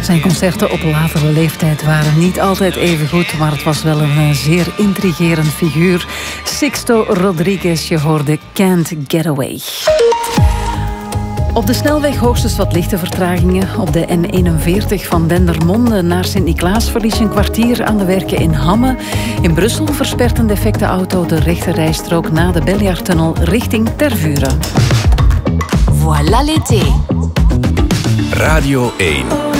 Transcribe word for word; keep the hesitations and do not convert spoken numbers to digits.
Zijn concerten op latere leeftijd waren niet altijd even goed, maar het was wel een zeer intrigerend figuur. Sixto Rodriguez, je hoorde Can't Get Away. Op de snelweg hoogstens wat lichte vertragingen. Op de N eenenveertig van Dendermonde naar Sint-Niklaas verlies je een kwartier aan de werken in Hamme. In Brussel verspert een defecte auto de rechte rijstrook na de Beljaartunnel richting Tervuren. Voilà l'été. Radio één.